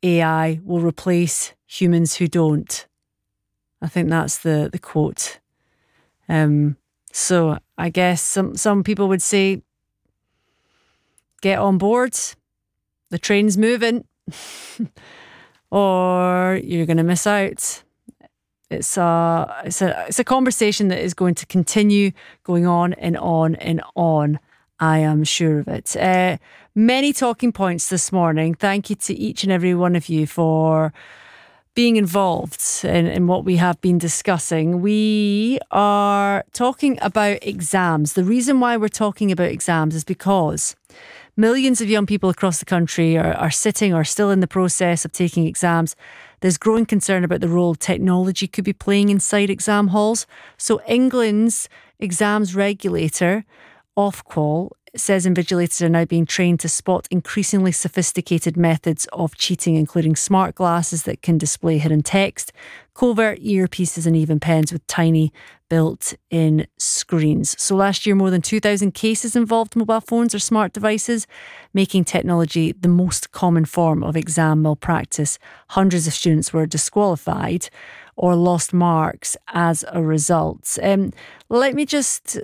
AI will replace humans who don't. I think that's the quote. So I guess some people would say, get on board, the train's moving, or you're going to miss out. It's a conversation that is going to continue going on and on and on. I am sure of it. Many talking points this morning. Thank you to each and every one of you for being involved in what we have been discussing. We are talking about exams. The reason why we're talking about exams is because millions of young people across the country are sitting or still in the process of taking exams. There's growing concern about the role technology could be playing inside exam halls. So England's exams regulator, Ofqual, says invigilators are now being trained to spot increasingly sophisticated methods of cheating, including smart glasses that can display hidden text, covert earpieces and even pens with tiny built-in screens. So last year, more than 2,000 cases involved mobile phones or smart devices, making technology the most common form of exam malpractice. Hundreds of students were disqualified or lost marks as a result. Let me just